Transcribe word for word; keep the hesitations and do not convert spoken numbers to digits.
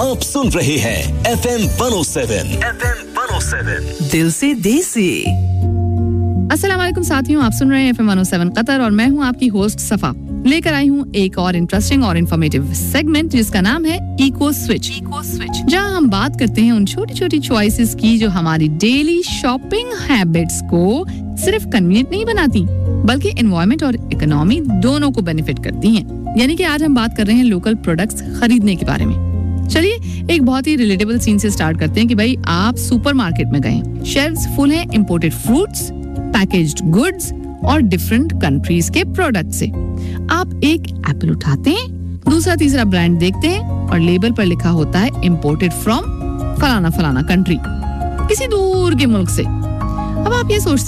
आप सुन रहे हैं F M one O seven F M one O seven दिल से देसी। अस्सलाम वालेकुम साथियों, आप सुन रहे हैं F M one O seven Qatar और मैं हूं आपकी होस्ट सफा। लेकर आई हूं एक और इंटरेस्टिंग और इन्फॉर्मेटिव सेगमेंट जिसका नाम है इको स्विच। इको स्विच जहां हम बात करते हैं उन छोटी-छोटी चॉइसेस की जो हमारी डेली शॉपिंग हैबिट्स को सिर्फ कन्वीनियंट नहीं बनाती बल्कि एनवायरनमेंट और इकोनॉमी दोनों को बेनिफिट करती हैं। यानी कि आज हम बात कर रहे हैं लोकल प्रोडक्ट्स खरीदने के बारे में। चलिए एक बहुत ही रिलेटेबल सीन से स्टार्ट करते हैं कि भाई आप सुपरमार्केट में गए, शेल्व्स फुल हैं इंपोर्टेड फ्रूट्स, पैकेज्ड गुड्स और डिफरेंट कंट्रीज के प्रोडक्ट से। आप एक एप्पल उठाते हैं, दूसरा तीसरा ब्रांड देखते हैं और लेबल पर लिखा होता है इंपोर्टेड फ्रॉम फलाना फलाना कंट्री, किसी दूर के मुल्क से। अब आप ये सोचते